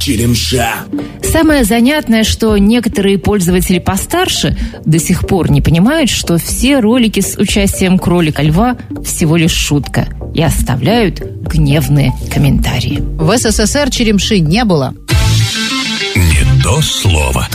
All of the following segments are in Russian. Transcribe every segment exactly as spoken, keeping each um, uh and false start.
Черемша. Самое занятное, что некоторые пользователи постарше до сих пор не понимают, что все ролики с участием кролика-льва всего лишь шутка и оставляют гневные комментарии. В СССР черемши не было. Не то слово.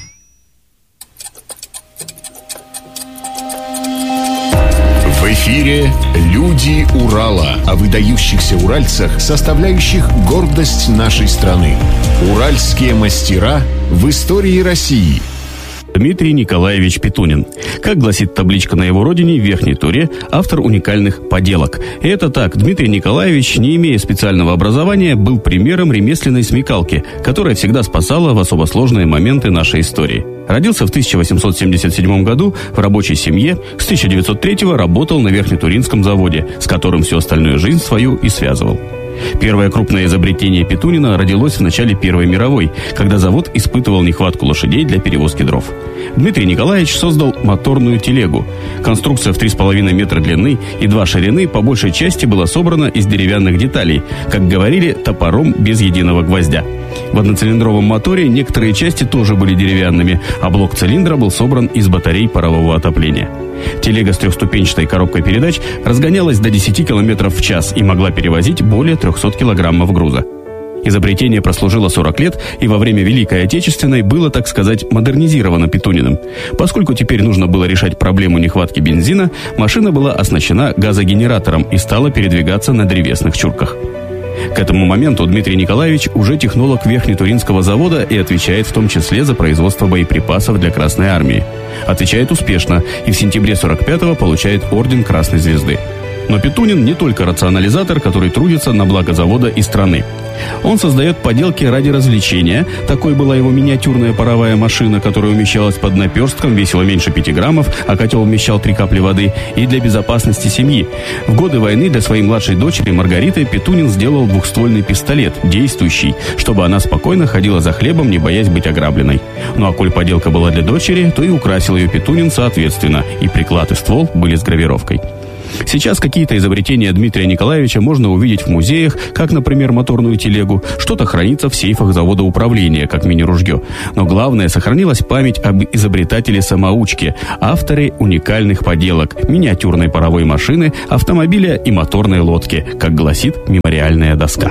В эфире «Люди Урала» о выдающихся уральцах, составляющих гордость нашей страны. Уральские мастера в истории России. Дмитрий Николаевич Петунин. Как гласит табличка на его родине, в Верхней Туре, автор уникальных поделок. И это так, Дмитрий Николаевич, не имея специального образования, был примером ремесленной смекалки, которая всегда спасала в особо сложные моменты нашей истории. Родился в тысяча восемьсот семьдесят седьмом году в рабочей семье, с тысяча девятьсот третьего работал на Верхнетуринском заводе, с которым всю остальную жизнь свою и связывал. Первое крупное изобретение Петунина родилось в начале Первой мировой, когда завод испытывал нехватку лошадей для перевозки дров. Дмитрий Николаевич создал моторную телегу. Конструкция в три с половиной метра длины и два ширины по большей части была собрана из деревянных деталей, как говорили, топором без единого гвоздя. В одноцилиндровом моторе некоторые части тоже были деревянными, а блок цилиндра был собран из батарей парового отопления. Телега с трехступенчатой коробкой передач разгонялась до десяти километров в час и могла перевозить более трехсот килограммов груза. Изобретение прослужило сорок лет и во время Великой Отечественной было, так сказать, модернизировано Петуниным. Поскольку теперь нужно было решать проблему нехватки бензина, машина была оснащена газогенератором и стала передвигаться на древесных чурках. К этому моменту Дмитрий Николаевич уже технолог Верхнетуринского завода и отвечает в том числе за производство боеприпасов для Красной Армии. Отвечает успешно и в сентябре сорок пятого получает орден Красной Звезды. Но Петунин не только рационализатор, который трудится на благо завода и страны. Он создает поделки ради развлечения. Такой была его миниатюрная паровая машина, которая умещалась под наперстком, весила меньше пяти граммов, а котел вмещал три капли воды, и для безопасности семьи. В годы войны для своей младшей дочери Маргариты Петунин сделал двухствольный пистолет, действующий, чтобы она спокойно ходила за хлебом, не боясь быть ограбленной. Ну а коль поделка была для дочери, то и украсил ее Петунин соответственно, и приклад и ствол были с гравировкой. Сейчас какие-то изобретения Дмитрия Николаевича можно увидеть в музеях, как, например, моторную телегу. Что-то хранится в сейфах завода управления, как мини-ружье. Но главное, сохранилась память об изобретателе-самоучке, авторе уникальных поделок, миниатюрной паровой машины, автомобиля и моторной лодки, как гласит мемориальная доска.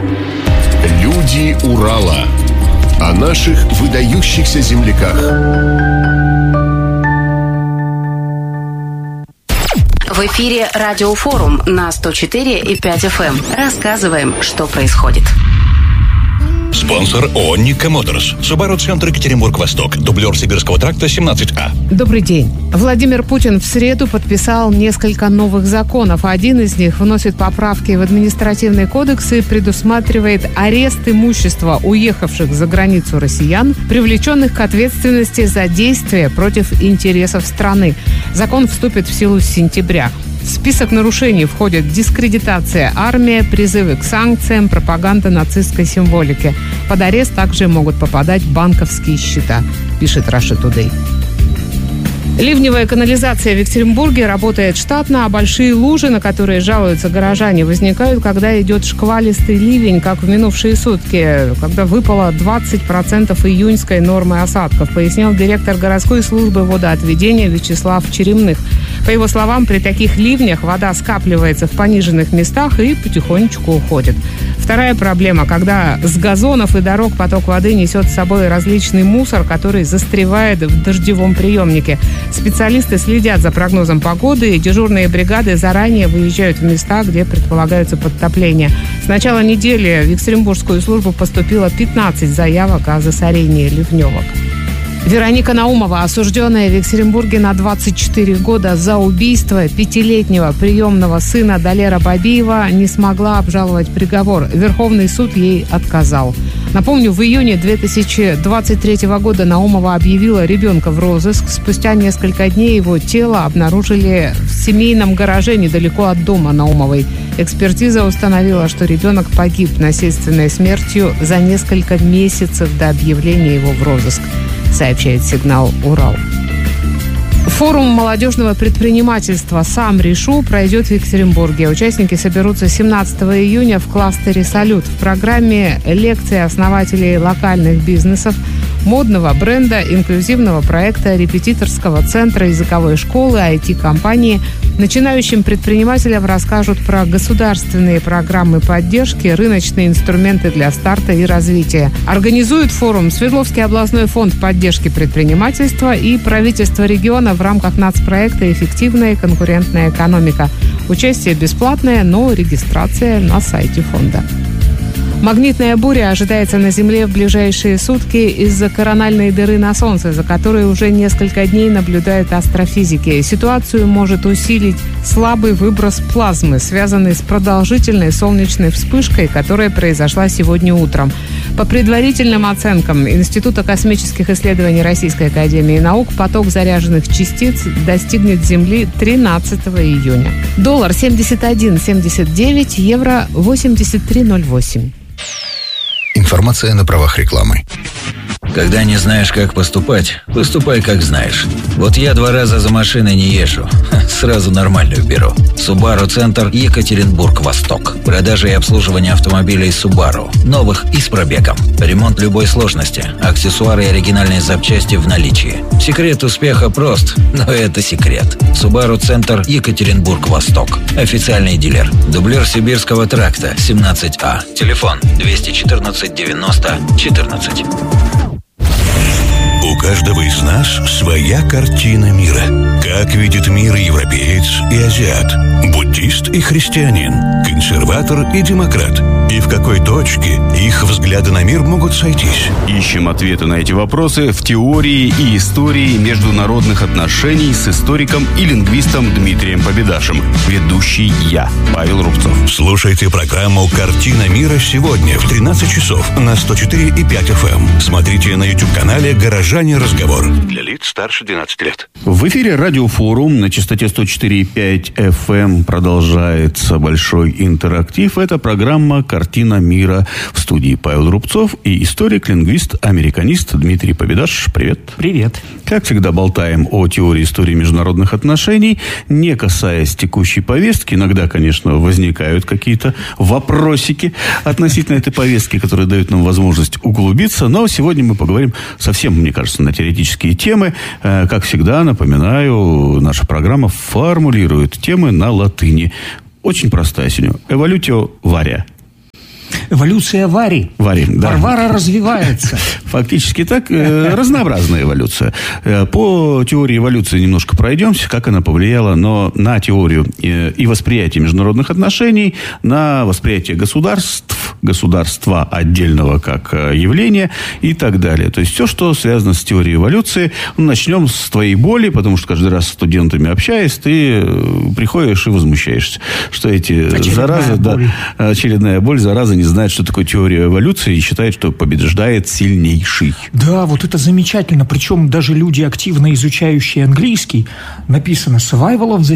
«Люди Урала» о наших выдающихся земляках. В эфире Радиофорум на сто четыре и пять эф эм. Рассказываем, что происходит. Спонсор ООО «Никко Моторс». Субару-центр Екатеринбург-Восток. Дублер Сибирского тракта семнадцать А. Добрый день. Владимир Путин в среду подписал несколько новых законов. Один из них вносит поправки в административный кодекс и предусматривает арест имущества уехавших за границу россиян, привлеченных к ответственности за действия против интересов страны. Закон вступит в силу с сентября. В список нарушений входят дискредитация армии, призывы к санкциям, пропаганда нацистской символики. Под арест также могут попадать банковские счета, пишет Russia Today. Ливневая канализация в Екатеринбурге работает штатно, а большие лужи, на которые жалуются горожане, возникают, когда идет шквалистый ливень, как в минувшие сутки, когда выпало двадцать процентов июньской нормы осадков, пояснил директор городской службы водоотведения Вячеслав Черемных. По его словам, при таких ливнях вода скапливается в пониженных местах и потихонечку уходит. Вторая проблема, когда с газонов и дорог поток воды несет с собой различный мусор, который застревает в дождевом приемнике. Специалисты следят за прогнозом погоды, и дежурные бригады заранее выезжают в места, где предполагаются подтопления. С начала недели в Екатеринбургскую службу поступило пятнадцать заявок о засорении ливневок. Вероника Наумова, осужденная в Екатеринбурге на двадцать четыре года за убийство пятилетнего приемного сына Далера Бабиева, не смогла обжаловать приговор. Верховный суд ей отказал. Напомню, в июне две тысячи двадцать третьего года Наумова объявила ребенка в розыск. Спустя несколько дней его тело обнаружили в семейном гараже недалеко от дома Наумовой. Экспертиза установила, что ребенок погиб насильственной смертью за несколько месяцев до объявления его в розыск, сообщает «Сигнал Урал». Форум молодежного предпринимательства «Сам решу» пройдет в Екатеринбурге. Участники соберутся семнадцатого июня в кластере «Салют». В программе лекции основателей локальных бизнесов, модного бренда, инклюзивного проекта, репетиторского центра, языковой школы, ай ти-компании. Начинающим предпринимателям расскажут про государственные программы поддержки, рыночные инструменты для старта и развития. Организует форум Свердловский областной фонд поддержки предпринимательства и правительство региона в рамках нацпроекта «Эффективная конкурентная экономика». Участие бесплатное, но регистрация на сайте фонда. Магнитная буря ожидается на Земле в ближайшие сутки из-за корональной дыры на Солнце, за которой уже несколько дней наблюдают астрофизики. Ситуацию может усилить слабый выброс плазмы, связанный с продолжительной солнечной вспышкой, которая произошла сегодня утром. По предварительным оценкам Института космических исследований Российской академии наук, поток заряженных частиц достигнет Земли тринадцатого июня. Доллар семьдесят один семьдесят девять, евро восемьдесят три ноль восемь. Информация на правах рекламы. Когда не знаешь, как поступать, поступай, как знаешь. Вот я два раза за машиной не езжу. Сразу нормальную беру. Subaru Центр, Екатеринбург-Восток. Продажа и обслуживание автомобилей Subaru. Новых и с пробегом. Ремонт любой сложности. Аксессуары и оригинальные запчасти в наличии. Секрет успеха прост, но это секрет. Subaru Центр, Екатеринбург-Восток. Официальный дилер. Дублер Сибирского тракта, семнадцать А. Телефон двести четырнадцать девяносто четырнадцать. У каждого из нас своя картина мира. Как видит мир европеец и азиат, буддист и христианин, консерватор и демократ. И в какой точке их взгляды на мир могут сойтись? Ищем ответы на эти вопросы в теории и истории международных отношений с историком и лингвистом Дмитрием Победашем. Ведущий я, Павел Рубцов. Слушайте программу «Картина мира» сегодня в тринадцать часов на сто четыре и пять эф эм. Смотрите на YouTube-канале «Горожане. Разговор». Для лиц старше двенадцати лет. В эфире радиофорум на частоте сто четыре и пять эф эм продолжается большой интерактив. Это программа «Картина мира». В студии Павел Рубцов и историк, лингвист, американист Дмитрий Победаш. Привет. Привет. Как всегда, болтаем о теории истории международных отношений, не касаясь текущей повестки. Иногда, конечно, возникают какие-то вопросики относительно этой повестки, которые дают нам возможность углубиться. Но сегодня мы поговорим совсем, мне кажется, на теоретические темы. Как всегда, напоминаю, наша программа формулирует темы на латыни. Очень простая сегодня. Эволютио вария. Эволюция Вари. Вари, да. Варвара развивается. Фактически так. Разнообразная эволюция. По теории эволюции немножко пройдемся, как она повлияла но на теорию и восприятие международных отношений, на восприятие государств, государства отдельного как явления и так далее. То есть все, что связано с теорией эволюции. Ну, начнем с твоей боли, потому что каждый раз с студентами общаясь, ты приходишь и возмущаешься, что эти очередная заразы, боль. Да, очередная боль, зараза не знает, что такое теория эволюции, и считает, что побеждает сильнейший. Да, вот это замечательно. Причем даже люди, активно изучающие английский, написано «survival of the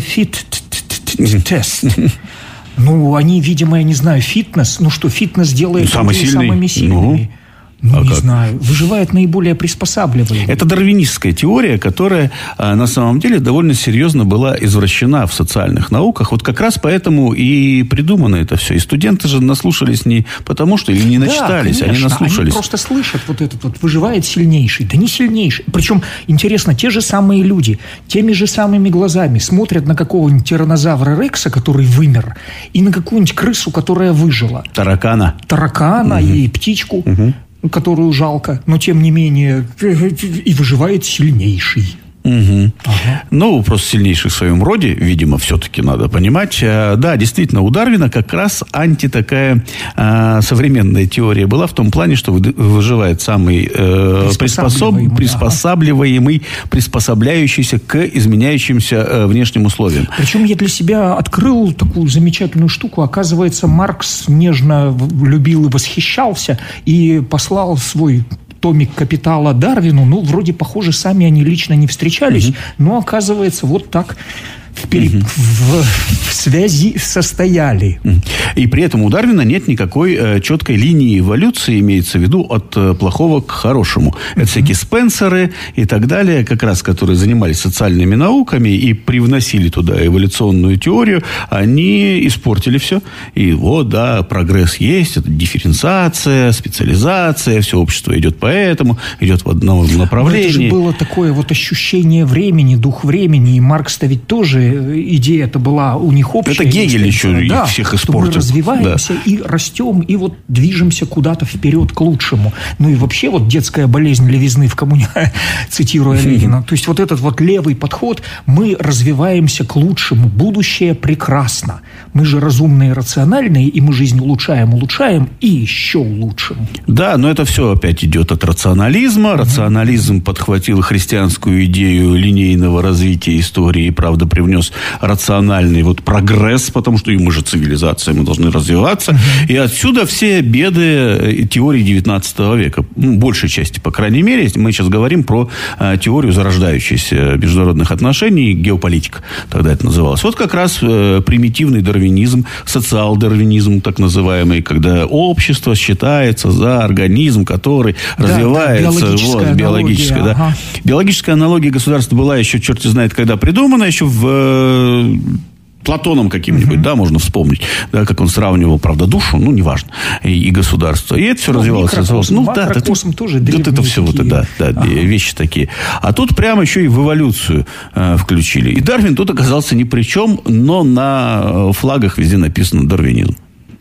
fittest». Ну, они, видимо, я не знаю, фитнес. Ну что, фитнес делает самый людей сильный. самыми сильными. Ну, а не как? знаю. Выживает наиболее приспосабливаемый. Это дарвинистская теория, которая а, на самом деле довольно серьезно была извращена в социальных науках. Вот как раз поэтому и придумано это все. И студенты же наслушались не потому, что или не начитались, да, они наслушались. Они просто слышат вот этот вот «выживает сильнейший». Да не сильнейший. Причем, интересно, те же самые люди, теми же самыми глазами смотрят на какого-нибудь тираннозавра Рекса, который вымер, и на какую-нибудь крысу, которая выжила. Таракана. Таракана угу. и птичку. Угу. Которую жалко, но тем не менее и выживает сильнейший. Угу. Ага. Ну, просто сильнейший в своем роде, видимо, все-таки надо понимать. Да, действительно, у Дарвина как раз анти такая а, современная теория была в том плане, что выживает самый э, приспособляемый, приспосабливаемый, ага. приспособляющийся к изменяющимся э, внешним условиям. Причем я для себя открыл такую замечательную штуку. Оказывается, Маркс нежно любил и восхищался и послал свой томик «Капитала» Дарвину. Ну, вроде, похоже, сами они лично не встречались, угу. но, оказывается, вот так в, пере... угу. в, в связи состояли. И при этом у Дарвина нет никакой э, четкой линии эволюции, имеется в виду от э, плохого к хорошему. Это угу. всякие Спенсеры и так далее, как раз которые занимались социальными науками и привносили туда эволюционную теорию, они испортили все. И вот, да, прогресс есть, это дифференциация, специализация, все общество идет по этому, идет в одном направлении. Но это же было такое вот ощущение времени, дух времени, и Маркс-то ведь тоже идея это была у них общая. Это Гегель еще да, их всех испортил. Мы развиваемся да. и растем, и вот движемся куда-то вперед к лучшему. Ну и вообще вот детская болезнь левизны в коммуне, цитируя Ленина. То есть вот этот вот левый подход, мы развиваемся к лучшему, будущее прекрасно. Мы же разумные, рациональные, и мы жизнь улучшаем, улучшаем, и еще улучшим. Да, но это все опять идет от рационализма. Рационализм подхватил христианскую идею линейного развития истории и, правда, привнес рациональный вот прогресс, потому что и мы же цивилизация, мы должны развиваться. И отсюда все беды теории девятнадцатого века. Ну, большей части, по крайней мере. Мы сейчас говорим про а, теорию зарождающихся международных отношений, геополитика. Тогда это называлось. Вот как раз э, примитивный дарвинизм, социал-дарвинизм, так называемый, когда общество считается за организм, который да, развивается. Да, биологическая вот, биологическая, аналогия, да. ага. Биологическая аналогия государства была еще, черти знает, когда придумана, еще в... Платоном каким-нибудь, uh-huh. да, можно вспомнить, да, как он сравнивал, правда, душу, ну, неважно, и, и государство. И это все ну, развивалось. развивалось. Ну, да, это, тоже вот это все, вот, да, да, ага. вещи такие. А тут прямо еще и в эволюцию э, включили. И Дарвин тут оказался ни при чем, но на флагах везде написано «дарвинизм».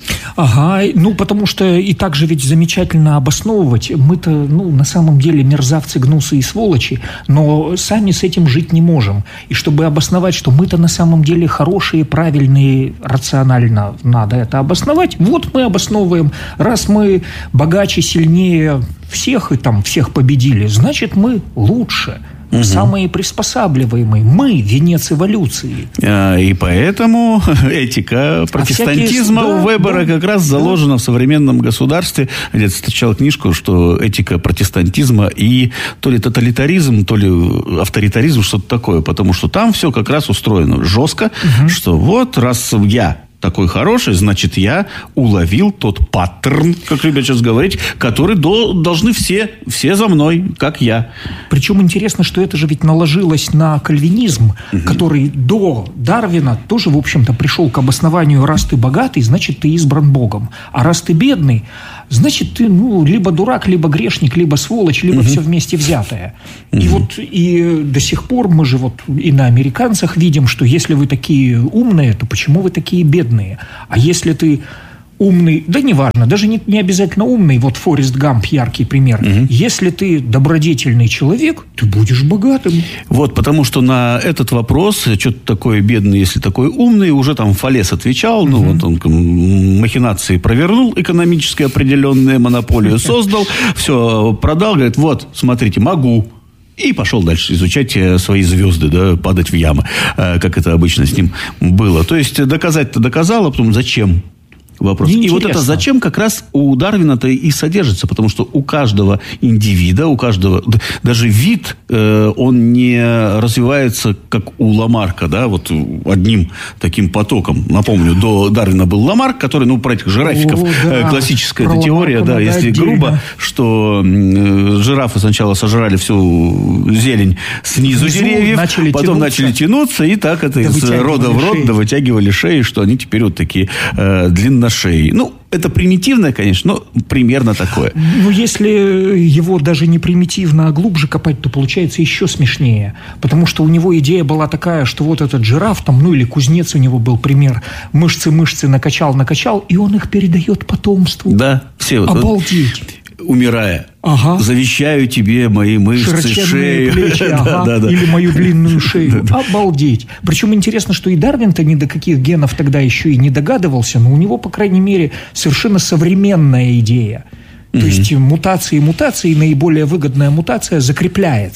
Ага, ну, потому что и так же ведь замечательно обосновывать. Мы-то, ну, на самом деле мерзавцы, гнусы и сволочи, но сами с этим жить не можем. И чтобы обосновать, что мы-то на самом деле хорошие, правильные, рационально надо это обосновать, вот мы обосновываем. Раз мы богаче, сильнее всех и там всех победили, значит, мы лучше. Угу. Самые приспосабливаемые. Мы – венец эволюции. И поэтому этика протестантизма а всякие... у Вебера да, как раз да. заложена в современном государстве. Я встречал книжку, что этика протестантизма и то ли тоталитаризм, то ли авторитаризм, что-то такое. Потому что там все как раз устроено жестко, угу. что вот раз я такой хороший, значит, я уловил тот паттерн, как любят сейчас говорить, который до, должны все, все за мной, как я. Причем интересно, что это же ведь наложилось на кальвинизм, угу. который до Дарвина тоже, в общем-то, пришел к обоснованию: раз ты богатый, значит, ты избран Богом. А раз ты бедный, значит, ты ну, либо дурак, либо грешник, либо сволочь, либо угу. все вместе взятое. Угу. И вот и до сих пор мы же вот и на американцах видим, что если вы такие умные, то почему вы такие бедные? А если ты умный, да неважно, даже не, не обязательно умный, вот Форест Гамп яркий пример. Угу. Если ты добродетельный человек, ты будешь богатым. Вот, потому что на этот вопрос, что-то такое бедный, если такой умный, уже там Фалес отвечал, угу. ну вот он махинации провернул, экономически определенные, монополию создал, все продал, говорит, вот, смотрите, могу. И пошел дальше изучать свои звезды, да, падать в ямы, как это обычно с ним было. То есть доказать-то доказал, а потом зачем? Вопрос. И вот это зачем как раз у Дарвина-то и содержится, потому что у каждого индивида, у каждого, даже вид, э, он не развивается, как у Ламарка, да, вот одним таким потоком. Напомню, до Дарвина был Ламарк, который, ну, про этих жирафиков, О, да. классическая эта теория, да, если отдельно. грубо, что э, жирафы сначала сожрали всю зелень снизу Внизу деревьев, начали потом тянуться. начали тянуться, и так это да из рода в род, да, вытягивали шеи, что они теперь вот такие э, длинношеи. Шеи. Ну, это примитивное, конечно, но примерно такое. Ну, если его даже не примитивно, а глубже копать, то получается еще смешнее. Потому что у него идея была такая, что вот этот жираф, там, ну, или кузнец у него был пример, мышцы-мышцы накачал, накачал, и он их передает потомству. Да, все. Обалдеть. Умирая. Ага. Завещаю тебе мои мышцы, шею. Плечи, ага. да, да, да. Или мою длинную шею. Обалдеть. Причем интересно, что и Дарвин-то ни до каких генов тогда еще и не догадывался, но у него, по крайней мере, совершенно современная идея. То mm-hmm. есть мутации, мутации, наиболее выгодная мутация закрепляется.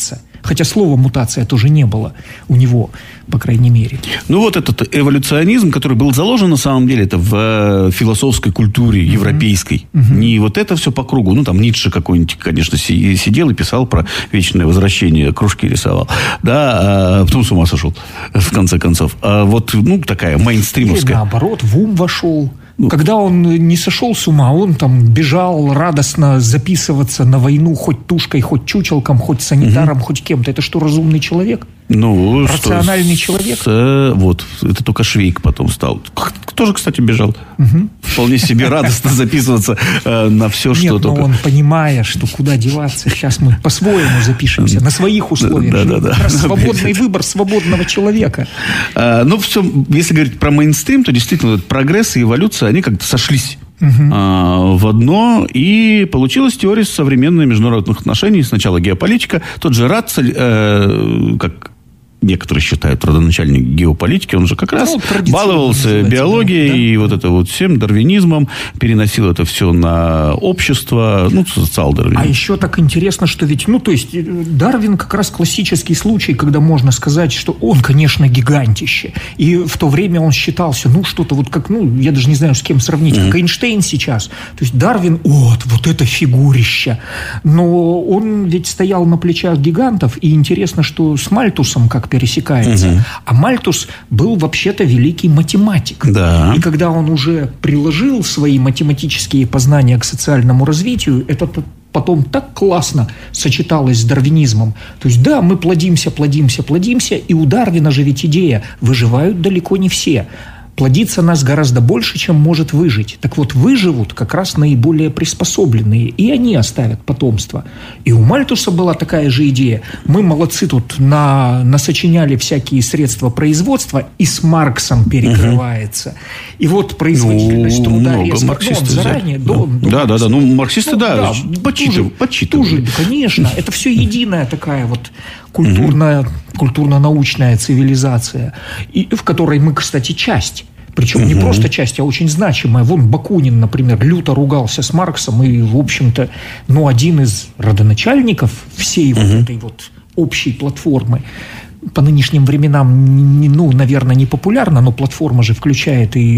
Хотя слова мутация тоже не было у него, по крайней мере. Ну, вот этот эволюционизм, который был заложен, на самом деле, это в философской культуре uh-huh. европейской. Uh-huh. Не вот это все по кругу. Ну, там Ницше какой-нибудь, конечно, сидел и писал про вечное возвращение, кружки рисовал. Да, а потом с ума сошел, в конце концов. А вот, ну, такая мейнстримовская. Или наоборот, в ум вошел. Когда он не сошел с ума, он там бежал радостно записываться на войну хоть тушкой, хоть чучелком, хоть санитаром, угу. хоть кем-то. Это что, разумный человек? Ну, рациональный что, человек? С, вот, это только Швейк потом стал. Тоже, кстати, бежал. Угу. Вполне себе радостно записываться э, на все, что Нет, только... но он, понимая, что куда деваться, сейчас мы по-своему запишемся, на своих условиях. Да, да, да, да. Свободный выбор свободного человека. А, ну, все, если говорить про мейнстрим, то действительно прогресс и эволюция, они как-то сошлись. Uh-huh. а, в одно, и получилась теория современных международных отношений. Сначала геополитика. Тот же Ратцель, э, как некоторые считают, родоначальник геополитики, он же как раз ну, баловался биологией да? и вот это вот всем дарвинизмом, переносил это все на общество, ну, социал-дарвинизм. А еще так интересно, что ведь, ну, то есть, Дарвин как раз классический случай, когда можно сказать, что он, конечно, гигантище. И в то время он считался, ну, что-то вот как, ну, я даже не знаю, с кем сравнить, mm-hmm. как Эйнштейн сейчас. То есть, Дарвин, вот, вот это фигурище. Но он ведь стоял на плечах гигантов, и интересно, что с Мальтусом как пересекается. Угу. А Мальтус был вообще-то великий математик. Да. И когда он уже приложил свои математические познания к социальному развитию, это потом так классно сочеталось с дарвинизмом. То есть, да, мы плодимся, плодимся, плодимся, и у Дарвина же ведь идея: выживают далеко не все. Плодиться нас гораздо больше, чем может выжить. Так вот, выживут как раз наиболее приспособленные, и они оставят потомство. И у Мальтуса была такая же идея. Мы, молодцы, тут на, насочиняли всякие средства производства, и с Марксом перекрывается. Угу. И вот производительность ну, труда резко. Ну, он заранее... Да, до, до да, да, да. Ну, марксисты, ну, да, да подсчитывали. Тоже, конечно. Это все единая такая вот культурная, культурно-научная цивилизация, и, в которой мы, кстати, часть. Причем не просто часть, а очень значимая. Вон Бакунин, например, люто ругался с Марксом и, в общем-то, ну, один из родоначальников всей вот этой вот общей платформы. По нынешним временам, ну, наверное, не популярно, но платформа же включает и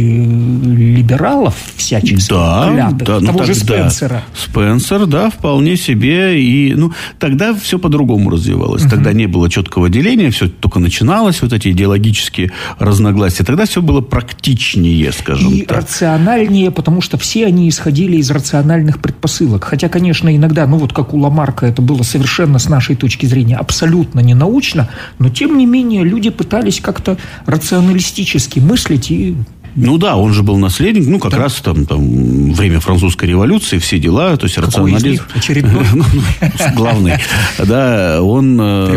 либералов всяческих. Да, полятых, да, того ну, же тогда Спенсера. Спенсер, да, вполне себе. И, ну, тогда все по-другому развивалось. Uh-huh. Тогда не было четкого деления, все только начиналось, вот эти идеологические разногласия. Тогда все было практичнее, скажем и так. И рациональнее, потому что все они исходили из рациональных предпосылок. Хотя, конечно, иногда, ну, вот как у Ламарка, это было совершенно с нашей точки зрения абсолютно не научно, но тем не менее, люди пытались как-то рационалистически мыслить и... Ну да, он же был наследник, ну как да. раз там, там время французской революции, все дела, то есть Какой рационализм. Очередной? Главный. Да, он...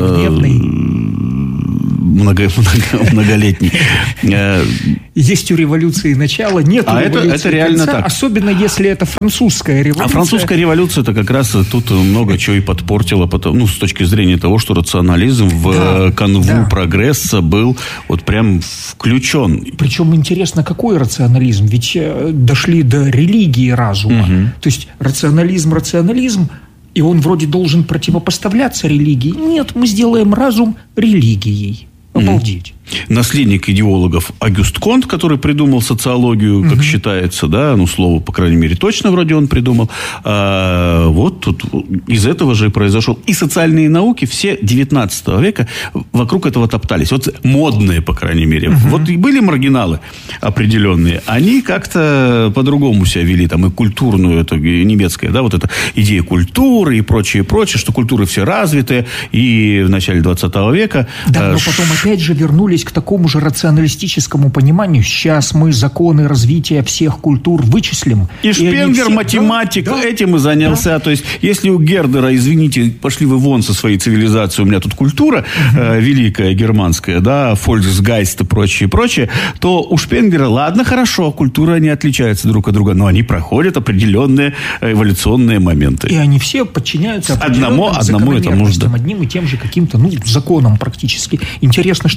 многолетний. Есть у революции начало, нет у а революции это, это реально конца, так. Особенно если это французская революция. А французская революция это как раз тут много чего и подпортила, потом, ну, с точки зрения того, что рационализм в да, канву да. прогресса был вот прям включен. Причем интересно, какой рационализм? Ведь дошли до религии разума. Угу. То есть рационализм, рационализм, и он вроде должен противопоставляться религии. Нет, мы сделаем разум религией. Обалдеть. Наследник идеологов Агюст Конт, который придумал социологию, как угу. считается, да, ну, слово, по крайней мере, точно вроде он придумал. А, вот тут из этого же и произошел. И социальные науки все девятнадцатого века вокруг этого топтались. Вот модные, по крайней мере. Угу. Вот и были маргиналы определенные. Они как-то по-другому себя вели. Там и культурную, это немецкая, да, вот эта идея культуры и прочее, прочее, что культуры все развитые. И в начале двадцатого века... Да, но потом опять же вернулись к такому же рационалистическому пониманию. Сейчас мы законы развития всех культур вычислим. И, и Шпенгер, все... математик, да, этим и занялся. Да. То есть, если у Гердера, извините, пошли вы вон со своей цивилизацией, у меня тут культура угу. э, великая германская, да, Фольксгайст и прочее, прочее, то у Шпенгера, ладно, хорошо, культура не отличается друг от друга, но они проходят определенные эволюционные моменты. И они все подчиняются одному, одному этому же, да. одним и тем же каким-то, ну, законам практически. Интересно, что и Гумилев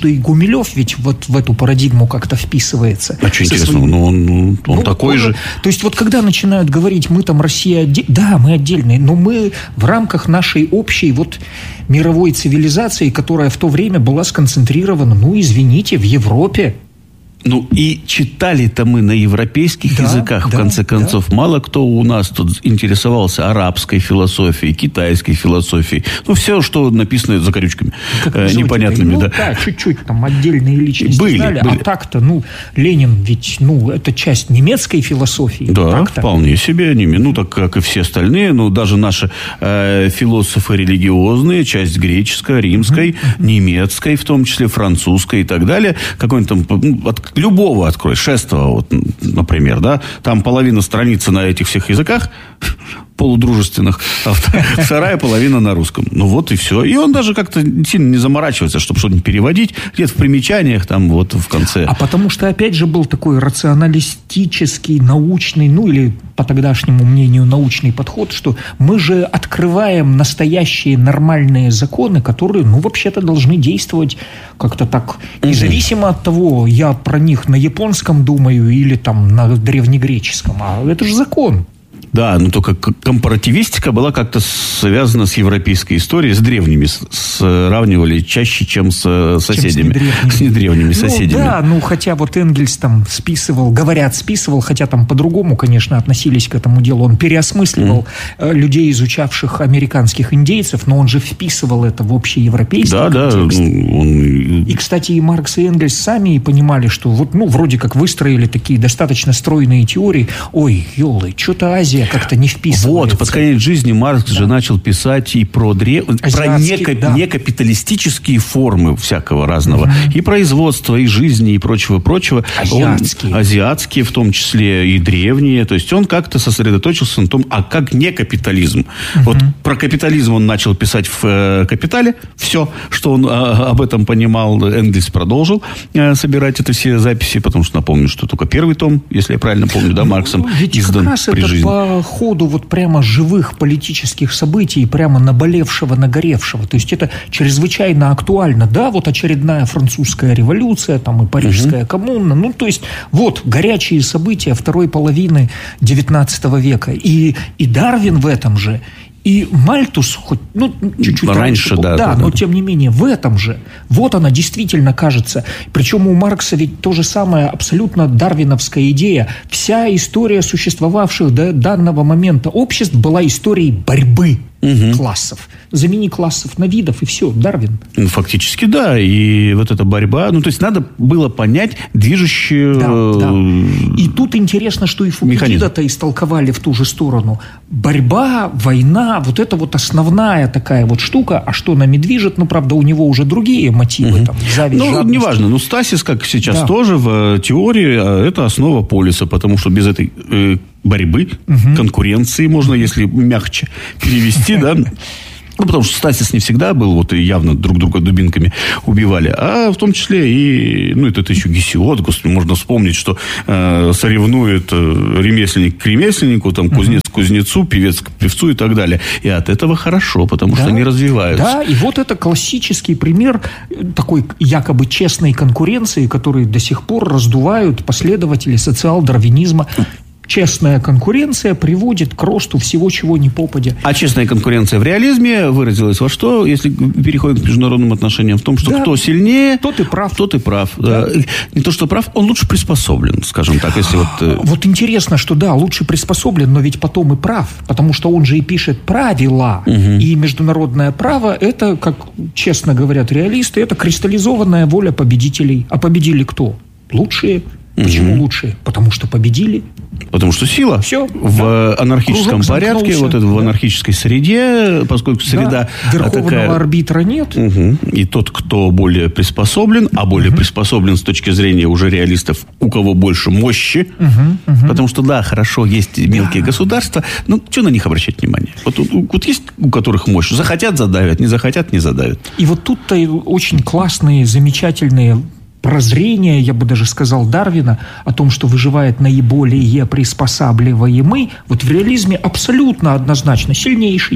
Гумилев ведь вот в эту парадигму как-то вписывается. А что интересно, своим... ну, он, он ну, такой он, же. То есть вот когда начинают говорить, мы там Россия отдельная, да, мы отдельные, но мы в рамках нашей общей вот мировой цивилизации, которая в то время была сконцентрирована, ну, извините, в Европе. Ну, и читали-то мы на европейских да, языках, да, в конце концов. Да. Мало кто у нас тут интересовался арабской философией, китайской философией. Ну, все, что написано закорючками э, непонятными. Ну, да. да, чуть-чуть там отдельные личности были, знали. были. А так-то, ну, Ленин ведь, ну, это часть немецкой философии. Да, так-то. вполне себе. Ну, так как и все остальные. Ну, даже наши э, философы религиозные, часть греческой, римской, mm-hmm. немецкой, в том числе французской и так далее. Какой-нибудь там... Ну, от, любого открой, Шестого, вот, например, да, там половина страницы на этих всех языках полудружественных, а вторая половина на русском. Ну вот и все. И он даже как-то сильно не заморачивается, чтобы что-нибудь переводить. Где-то в примечаниях, там вот в конце. А потому что, опять же, был такой рационалистический, научный, ну или по тогдашнему мнению научный подход, что мы же открываем настоящие нормальные законы, которые, ну, вообще-то должны действовать как-то так, независимо от того, я про них на японском думаю или там на древнегреческом. А это же закон. Да, но только компаративистика была как-то связана с европейской историей, с древними, сравнивали чаще, чем с соседями. Чем с, с недревними соседями. Ну, да, ну, хотя вот Энгельс там списывал, говорят, списывал, хотя там по-другому, конечно, относились к этому делу. Он переосмысливал mm. людей, изучавших американских индейцев, но он же вписывал это в общеевропейский да, контекст. Да, он... И, кстати, и Маркс, и Энгельс сами понимали, что вот, ну, вроде как выстроили такие достаточно стройные теории. Ой, елы, что-то Азия как-то не вписывается. Вот, под конец жизни Маркс да. же начал писать и про, древ... про неко... да. некапиталистические формы всякого разного. Угу. И производства, и жизни, и прочего-прочего. Азиатские. Он... Азиатские, в том числе и древние. То есть он как-то сосредоточился на том, а как не капитализм. Угу. Вот про капитализм он начал писать в э, «Капитале». Все, что он э, об этом понимал, Энгельс продолжил э, собирать это все записи, потому что, напомню, что только первый том, если я правильно помню, да, Марксом ну, ведь издан как раз при это жизни. По ходу вот прямо живых политических событий, прямо наболевшего, нагоревшего. То есть это чрезвычайно актуально. Да, вот очередная французская революция, там и парижская угу. коммуна. Ну, то есть вот горячие события второй половины девятнадцатого века. И, и Дарвин в этом же. И Мальтус, хоть, ну, чуть-чуть раньше, раньше, да, да, да, но да. тем не менее, в этом же, вот она действительно кажется. Причем у Маркса ведь то же самое, абсолютно дарвиновская идея. Вся история существовавших до данного момента обществ была историей борьбы угу. классов. Замени классов на видов, и все, Дарвин. Ну, фактически, да. И вот эта борьба, ну, то есть надо было понять движущую... Да, да. И тут интересно, что и Фукидида-то истолковали в ту же сторону. Борьба, война, вот это вот основная такая вот штука. А что нами движет? Ну, правда, у него уже другие мотивы. Угу. Там, зависть, ну, жадность. неважно. Ну, Стасис, как сейчас да. тоже в теории, это основа полиса, потому что без этой... Э, борьбы, угу. конкуренции, можно, если мягче перевести, да. Ну, потому что Стасис не всегда был, вот и явно друг друга дубинками убивали, а в том числе и, ну, это, это еще Гесиод, господи, можно вспомнить, что э, соревнует э, ремесленник к ремесленнику, там, кузнец к кузнецу, певец к певцу и так далее. И от этого хорошо, потому да, что они развиваются. Да, и вот это классический пример такой якобы честной конкуренции, который до сих пор раздувают последователи социал-дарвинизма. Честная конкуренция приводит к росту всего, чего ни попадя. А честная конкуренция в реализме выразилась во что? Если переходим к международным отношениям, в том, что да. кто сильнее, тот и прав. Тот и прав. Да. Не то, что прав, он лучше приспособлен, скажем так. Если вот... вот интересно, что да, лучше приспособлен, но ведь потом и прав. Потому что он же и пишет правила. Угу. И международное право, это, как честно говорят реалисты, это кристаллизованная воля победителей. А победили кто? Лучшие. Почему угу. лучшие? Потому что победили. Потому что сила. Все. В да. анархическом Кружок порядке, замкнулся. вот это в анархической среде, поскольку среда... Да. Верховного такая... арбитра нет. Угу. И тот, кто более приспособлен, а более угу. приспособлен с точки зрения уже реалистов, у кого больше мощи. Угу. Угу. Потому что, да, хорошо, есть мелкие да. государства, но что на них обращать внимание? Вот, вот есть у которых мощь. Захотят – задавят, не захотят – не задавят. И вот тут-то очень классные, замечательные... прозрение, я бы даже сказал, Дарвина о том, что выживает наиболее приспосабливаемый, вот в реализме абсолютно однозначно сильнейший.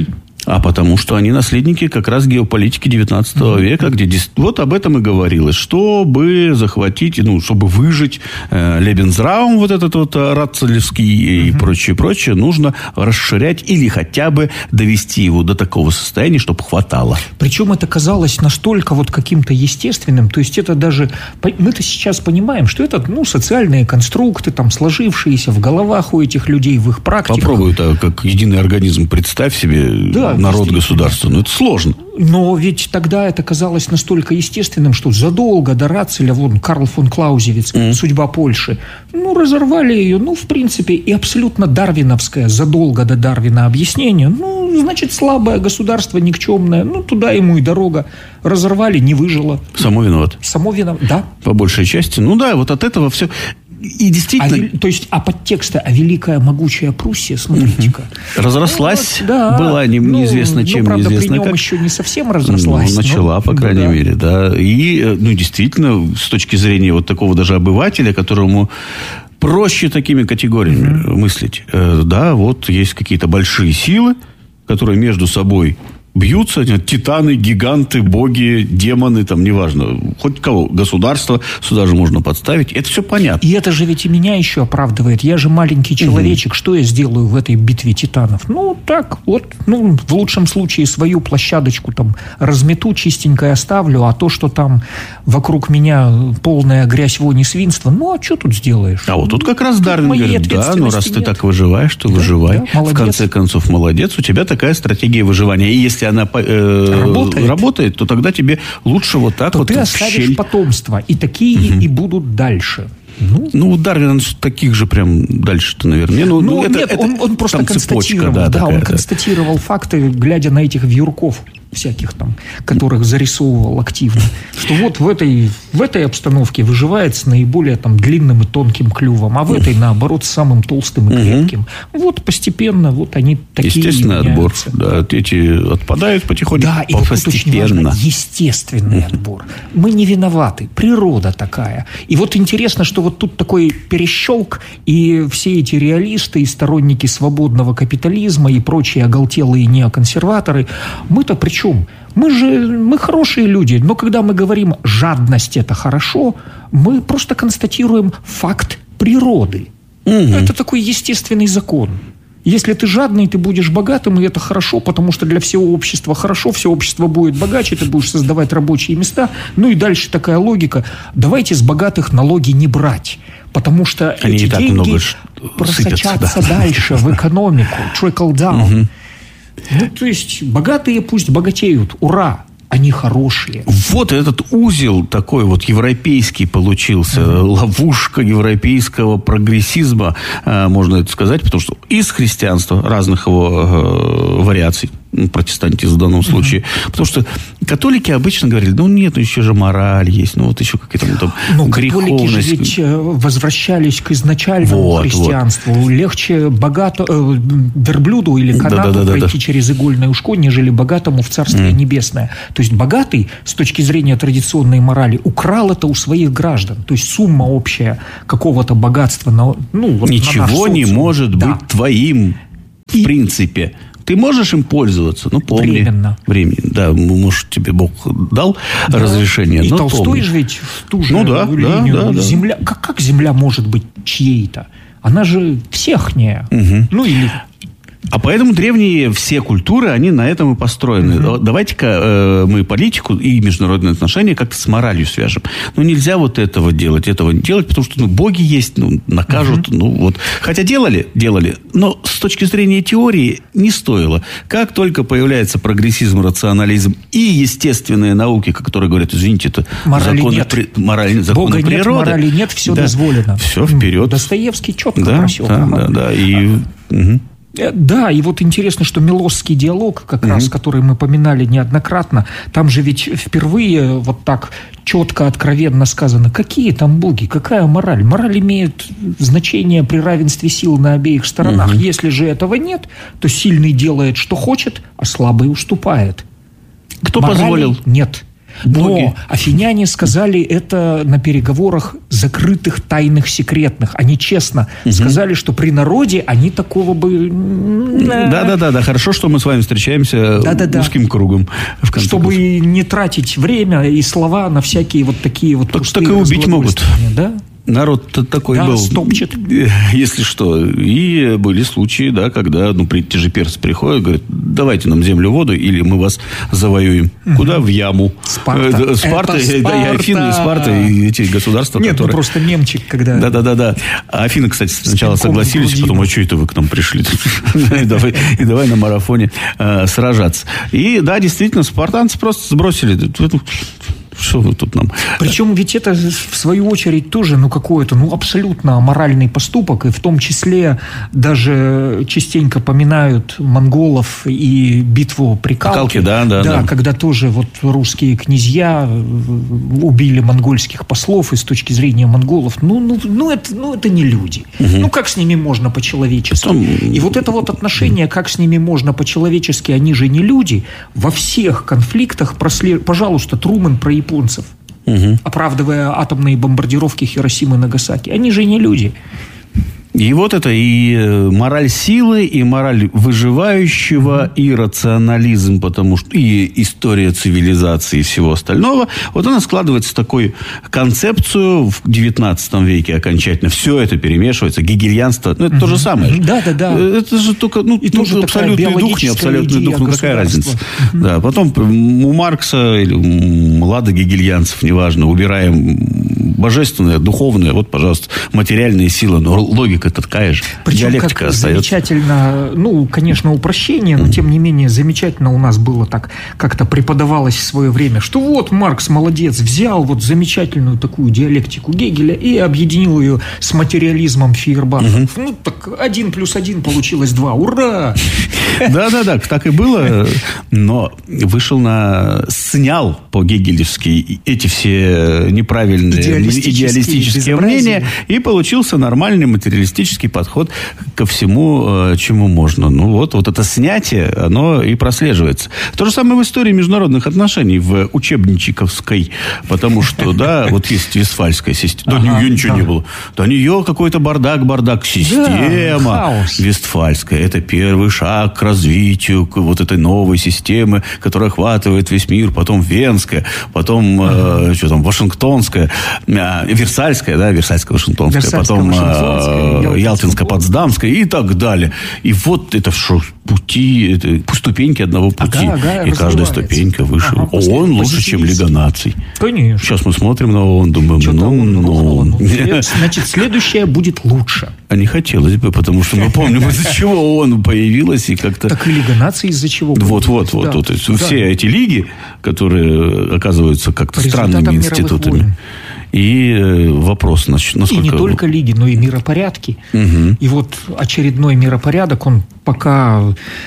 А потому что они наследники как раз геополитики девятнадцатого mm-hmm. века, где вот об этом и говорилось. Чтобы захватить, ну, чтобы выжить э, Лебензраум, вот этот вот Рацлевский mm-hmm. и прочее, прочее, нужно расширять или хотя бы довести его до такого состояния, чтобы хватало. Причем это казалось настолько вот каким-то естественным, то есть это даже... Мы-то сейчас понимаем, что это, ну, социальные конструкты, там, сложившиеся в головах у этих людей, в их практиках. Попробуй это как единый организм, представь себе... Да. Народ государства. Ну, это сложно. Но ведь тогда это казалось настолько естественным, что задолго до Рацеля, вон, Карл фон Клаузевиц, mm. «Судьба Польши», ну, разорвали ее, ну, в принципе, и абсолютно дарвиновское, задолго до Дарвина объяснение, ну, значит, слабое государство, никчемное, ну, туда ему и дорога. Разорвали, не выжило. Само виноват. Само виноват, да. По большей части. Ну, да, вот от этого все... И действительно... А, то есть, а подтекста, а великая могучая Пруссия, смотрите-ка. Разрослась, ну, да, была не, неизвестно ну, чем, ну, правда, неизвестно при нем как. еще не совсем разрослась. Ну, начала, но, по крайней ну, да. мере, да. И, ну, действительно, с точки зрения вот такого даже обывателя, которому проще такими категориями mm-hmm. мыслить. Э, да, вот есть какие-то большие силы, которые между собой... бьются, титаны, гиганты, боги, демоны, там, неважно, хоть кого, государство, сюда же можно подставить, это все понятно. И это же ведь и меня еще оправдывает, я же маленький человечек, угу. что я сделаю в этой битве титанов? Ну, так, вот, ну, в лучшем случае свою площадочку там размету, чистенько оставлю, а то, что там вокруг меня полная грязь, вонь и свинство, ну, а что тут сделаешь? А вот тут как раз Дарвин говорит, да, ну, раз нет. ты так выживаешь, то да, выживай. Да, в конце концов, молодец, у тебя такая стратегия выживания. И если она э, работает. работает, то тогда тебе лучше вот так то вот ты оставишь щель. Потомство, и такие угу. и будут дальше. Ну, ну у Дарвина таких же прям дальше-то, наверное. Ну, ну это, нет, это, он, он просто констатировал, цепочка, да, да, такая, он да. констатировал факты, глядя на этих вьюрков всяких там, которых зарисовывал активно, что вот в этой, в этой обстановке выживает с наиболее там длинным и тонким клювом, а в этой, наоборот, с самым толстым и крепким. Угу. Вот постепенно вот они такие естественный отбор, да, эти отпадают потихоньку, да, и вот тут очень важно, естественный угу. отбор. Мы не виноваты, природа такая. И вот интересно, что вот тут такой перещелк, и все эти реалисты и сторонники свободного капитализма и прочие оголтелые неоконсерваторы, мы-то при чем? Мы же, мы хорошие люди, но когда мы говорим «жадность – это хорошо», мы просто констатируем факт природы. Угу. Это такой естественный закон. Если ты жадный, ты будешь богатым, и это хорошо, потому что для всего общества хорошо, все общество будет богаче, ты будешь создавать рабочие места. Ну и дальше такая логика. Давайте с богатых налоги не брать, потому что они эти деньги много просочатся да. дальше в экономику. Trickle down. Угу. Ну, то есть, богатые пусть богатеют. Ура! Они хорошие. Вот этот узел такой вот европейский получился. Mm-hmm. Ловушка европейского прогрессизма, можно это сказать, потому что из христианства, разных его э, вариаций, протестантизм в данном случае. Mm-hmm. Потому что католики обычно говорили, ну нет, ну еще же мораль есть, ну вот еще какие-то ну, там ну, греховность. Католики же ведь возвращались к изначальному вот, христианству. Вот. Легче богато, э, верблюду или канату да, да, да, пройти да. через игольное ушко, нежели богатому в Царствие mm. Небесное. То есть богатый, с точки зрения традиционной морали, украл это у своих граждан. То есть сумма общая какого-то богатства на, ну, вот ничего на наш не может да. быть твоим в И... принципе. Ты можешь им пользоваться, ну помни. Временно. Временно. Да, может, тебе Бог дал да. разрешение. И но Толстой помни. же ведь в ту же ну, да, линию. Да, да, земля, да. Как, как земля может быть чьей-то? Она же всехняя. Угу. Ну или... А поэтому древние все культуры, они на этом и построены. Mm-hmm. Давайте-ка э, мы политику и международные отношения как-то с моралью свяжем. Ну, нельзя вот этого делать, этого не делать, потому что ну, боги есть, ну, накажут. Mm-hmm. Ну, вот. Хотя делали, делали, но с точки зрения теории не стоило. Как только появляется прогрессизм, рационализм и естественные науки, которые говорят, извините, это морали законы, нет. При, мораль, законы Бога природы. Нет, морали нет, все да. дозволено. Все вперед. Достоевский четко да, просек. Да, ага. да, да. И... Угу. Да, и вот интересно, что Милосский диалог, как mm-hmm. раз, который мы поминали неоднократно, там же ведь впервые вот так четко, откровенно сказано, какие там боги, какая мораль. Мораль имеет значение при равенстве сил на обеих сторонах. Mm-hmm. Если же этого нет, то сильный делает, что хочет, а слабый уступает. Кто Морали позволил? Нет. Но афиняне сказали это на переговорах закрытых, тайных, секретных. Они честно угу. сказали, что при народе они такого бы... Да-да-да, да, хорошо, что мы с вами встречаемся Да-да-да. узким кругом. В конце Чтобы концов. не тратить время и слова на всякие вот такие вот так, так и убить могут. Да? Народ такой да, был, стопчет. Если что. И были случаи, да, когда ну, те же персы приходят, говорят, давайте нам землю, воду, или мы вас завоюем. Угу. Куда? В яму. Спарта. Спарта, да, и Афины, и Спарта, и эти государства, Нет, которые... ну просто мемчик, когда... Да-да-да. А Афины, кстати, сначала согласились, потом, а что это вы к нам пришли? И давай на марафоне сражаться. И да, действительно, спартанцы просто сбросили... Что вы тут нам... Причем ведь это, в свою очередь, тоже, ну, какой-то, ну, абсолютно аморальный поступок, и в том числе даже частенько поминают монголов и битву при Калке. Калке, да, да, да, да. Когда тоже вот русские князья убили монгольских послов, и с точки зрения монголов, ну, ну, ну, это, ну это не люди. Угу. Ну, как с ними можно по-человечески? Потом... И вот это вот отношение, как с ними можно по-человечески, они же не люди, во всех конфликтах, прослед... пожалуйста, Трумэн про японцев, угу. оправдывая атомные бомбардировки Хиросимы и Нагасаки. Они же не люди. И вот это и мораль силы, и мораль выживающего, mm-hmm. и рационализм, потому что и история цивилизации и всего остального. Вот она складывается в такую концепцию в девятнадцатом веке окончательно. Все это перемешивается. Гегельянство, ну, это mm-hmm. то же самое. Да, да, да. Это же только, ну, и тоже абсолютный дух, не абсолютный дух, ну, какая разница. Mm-hmm. Да, потом у Маркса или у Лада гегельянцев, неважно, убираем божественное, духовное, вот, пожалуйста, материальные силы, но логика это такая же. Причем диалектика как остается. Замечательно, ну, конечно, упрощение, но, mm-hmm. тем не менее, замечательно у нас было так, как-то преподавалось в свое время, что вот Маркс молодец, взял вот замечательную такую диалектику Гегеля и объединил ее с материализмом Фейербаха. Mm-hmm. Ну, так один плюс один получилось два. Ура! Да-да-да, так и было, но вышел на... снял по-гегелевски эти все неправильные идеалистические, идеалистические мнения, и получился нормальный материалистический подход ко всему, чему можно. Ну вот, вот это снятие, оно и прослеживается. То же самое в истории международных отношений, в учебничековской, потому что, да, вот есть Вестфальская система. До нее ничего не было. До нее какой-то бардак, бардак. Система Вестфальская. Это первый шаг к развитию к вот этой новой системы, которая охватывает весь мир. Потом Венская, потом э, что там, Вашингтонская, э, Версальская, да, Версальско-Вашингтонская, потом э, Ялтинско-Потсдамская и так далее. И вот это что, пути, это ступеньки одного пути. Ага, ага, и каждая ступенька выше. Ага, ООН лучше, чем Лига наций. Конечно. Сейчас мы смотрим на ООН, думаем, что-то ну, ну, ну. Значит, следующее будет лучше. А не хотелось бы, потому что мы помним, из-за чего ООН появилась и как-то... Так и Лига наций из-за чего? Вот-вот, вот, вот. Все эти лиги, которые оказываются как-то странными институтами. И вопрос, насколько... И не только лиги, но и миропорядки. Угу. И вот очередной миропорядок, он пока...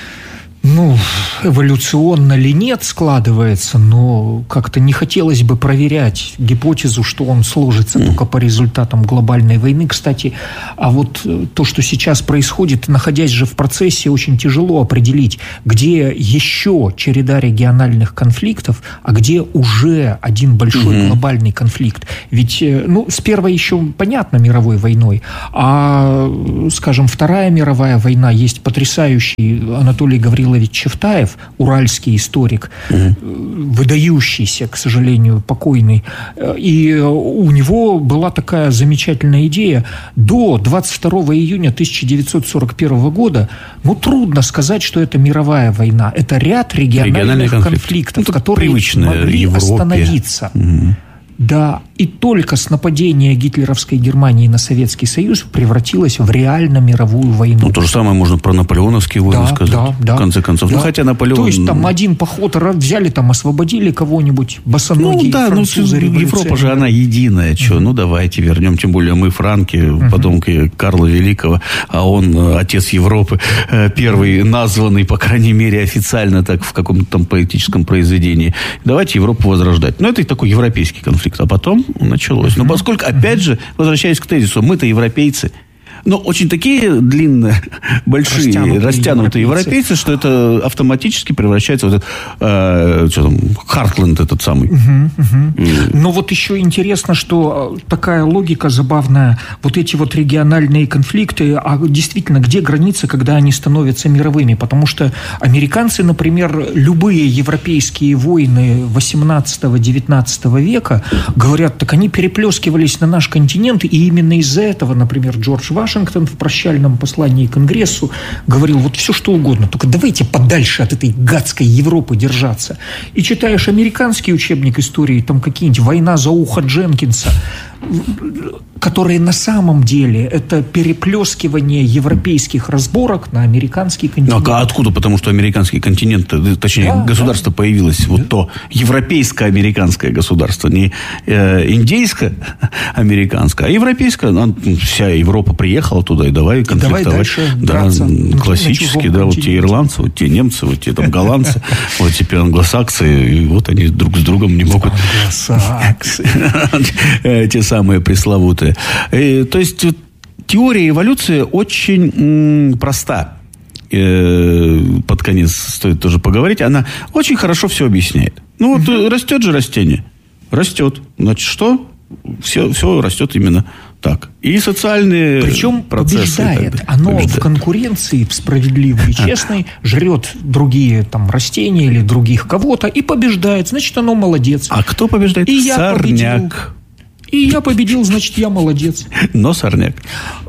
Ну, эволюционно ли нет складывается, но как-то не хотелось бы проверять гипотезу, что он сложится mm. только по результатам глобальной войны. Кстати, а вот то, что сейчас происходит, находясь же в процессе, очень тяжело определить, где еще череда региональных конфликтов, а где уже один большой mm-hmm. глобальный конфликт. Ведь, ну, с первой еще понятно мировой войной, а, скажем, Вторая мировая война, есть потрясающий Анатолий Гаврилович Чевтаев, уральский историк, угу. выдающийся, к сожалению, покойный. И у него была такая замечательная идея. До двадцать второго июня тысяча девятьсот сорок первого года, ну, трудно сказать, что это мировая война. Это ряд региональных конфликтов, ну, которые могли Европе. остановиться. Угу. Да, и только с нападения гитлеровской Германии на Советский Союз превратилась в реально мировую войну. Ну, то же самое можно про наполеоновские войны да, сказать, да, да, в конце концов. Да. Ну, хотя Наполеон... То есть, там один поход взяли, там освободили кого-нибудь, босоногие ну, да, французы, ну, Европа же, она единая. Что? Mm-hmm. Ну, давайте вернем. Тем более мы франки, mm-hmm. потомки Карла Великого, а он отец Европы, первый названный, по крайней мере, официально так в каком-то там поэтическом произведении. Давайте Европу возрождать. Ну, это такой европейский конфликт. А потом началось. Но поскольку, опять же, возвращаясь к тезису, мы-то европейцы, Но очень такие длинные, большие, растянутые, растянутые европейцы. европейцы, что это автоматически превращается в этот, э, что там, Хартленд этот самый. Угу, угу. И... Но вот еще интересно, что такая логика забавная. Вот эти вот региональные конфликты, а действительно, где границы, когда они становятся мировыми? Потому что американцы, например, любые европейские войны восемнадцатого-девятнадцатого века, говорят, так они переплескивались на наш континент, и именно из-за этого, например, Джордж Вашингтон в прощальном послании Конгрессу говорил, вот все что угодно, только давайте подальше от этой гадской Европы держаться. И читаешь американский учебник истории, там какие-нибудь «Война за ухо Дженкинса», которые на самом деле это переплескивание европейских разборок на американский континент. А откуда? Потому что американский континент, точнее, да, государство да. появилось, да. вот то европейско-американское государство, не э, индейско-американское, а европейское. Вся Европа приехала туда, и давай конфликтовать. И давай дальше да, классически, да, вот те ирландцы, вот те немцы, вот те там голландцы, вот теперь англосаксы, и вот они друг с другом не могут... Англосаксы. Те самые пресловутые. И, то есть теория эволюции очень м, проста. Э, под конец стоит тоже поговорить. Она очень хорошо все объясняет. Ну вот угу. растет же растение. Растет. Значит, что? Все, все растет именно так. И социальные Причем процессы. Побеждает. Оно побеждает. В конкуренции, в справедливой и честной, жрет другие там растения или других кого-то и побеждает. Значит, оно молодец. А кто побеждает? И Сорняк. И я победил, значит, я молодец. Но сорняк.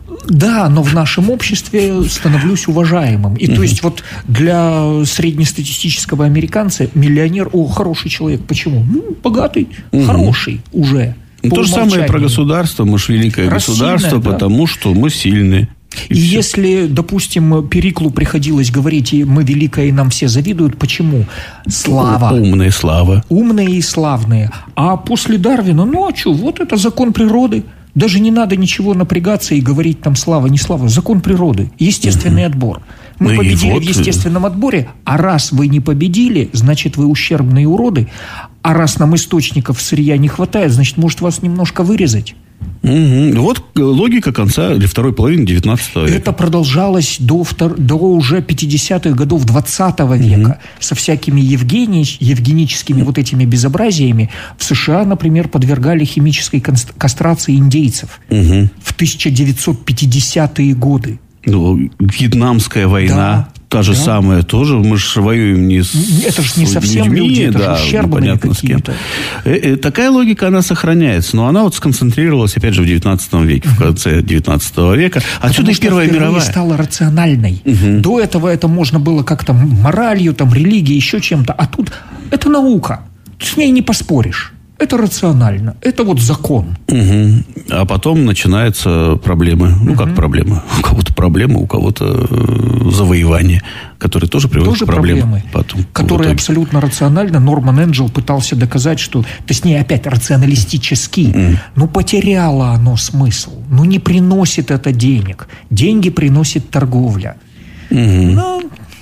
Да, но в нашем обществе становлюсь уважаемым. И mm-hmm. то есть вот для среднестатистического американца миллионер, о, хороший человек. Почему? Ну, богатый, mm-hmm. хороший уже. Ну, то же самое про государство. Мы же великое Раз государство, сильное, потому да. что мы сильные. И, и если, допустим, Периклу приходилось говорить, и мы великое, и нам все завидуют, почему? Слава. Умные слава. Умные и славные. А после Дарвина, ну а что, вот это закон природы. Даже не надо ничего напрягаться и говорить там слава, не слава. Закон природы. Естественный угу. отбор. Мы ну победили вот... в естественном отборе, а раз вы не победили, значит, вы ущербные уроды. А раз нам источников сырья не хватает, значит, может вас немножко вырезать. Угу. Вот логика конца или второй половины девятнадцатого века. Это продолжалось до, втор... до уже пятидесятых годов двадцатого века. Угу. Со всякими евгени... евгеническими вот этими безобразиями. В США, например, подвергали химической кастрации индейцев. Угу. В тысяча девятьсот пятидесятые годы. Ну, Вьетнамская война. Да. Та же да. самая тоже. Мы же воюем не с Это же не совсем людьми, люди, это да, же ущербные какие-то. Э, э, такая логика, она сохраняется. Но она вот сконцентрировалась, опять же, в девятнадцатом веке, uh-huh. в конце девятнадцатого века. Отсюда и Первая мировая. Стала рациональной. Uh-huh. До этого это можно было как-то моралью, там, религией, еще чем-то. А тут это наука. С ней не поспоришь. Это рационально. Это вот закон. Угу. А потом начинаются проблемы. Ну, угу. как проблемы? У кого-то проблемы, у кого-то завоевание, которые тоже приводят тоже к проблемам. Проблемы, потом, которые абсолютно рационально. Норман Энджел пытался доказать, что... Точнее, опять рационалистически. Mm. Ну, потеряло оно смысл. Ну, не приносит это денег. Деньги приносит торговля. Mm-hmm. Ну...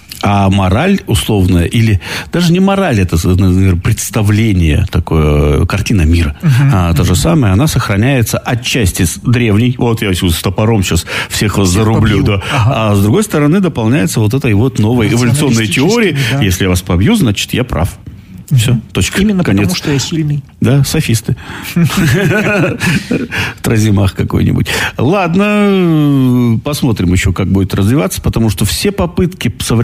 А мораль условная, или даже не мораль, это, наверное, представление, такое, картина мира. Uh-huh. А, то uh-huh. же самое, она сохраняется отчасти с древней. Вот я с топором сейчас всех вас всех зарублю. Да. Uh-huh. А с другой стороны дополняется вот этой вот новой эволюционной теорией. Да. Если я вас побью, значит, я прав. Все, точка. Именно конец. Потому, что я сильный. Да, софисты. Тразимах какой-нибудь. Ладно, посмотрим еще, как будет развиваться, потому что все попытки современных